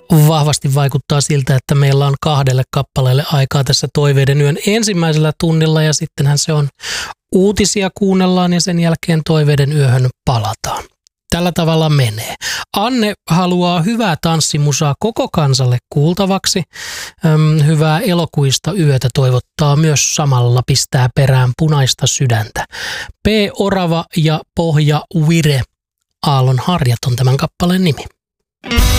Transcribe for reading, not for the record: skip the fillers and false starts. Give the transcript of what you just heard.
vahvasti vaikuttaa siltä, että meillä on 2 kappaleelle aikaa tässä Toiveiden yön ensimmäisellä tunnilla ja sittenhän se on uutisia kuunnellaan ja sen jälkeen Toiveiden yöhön palataan. Tällä tavalla menee. Anne haluaa hyvää tanssimusaa koko kansalle kuultavaksi. Hyvää elokuista yötä toivottaa myös samalla pistää perään punaista sydäntä. P. Orava ja Pohja Vire. Aallon harjat on tämän kappaleen nimi.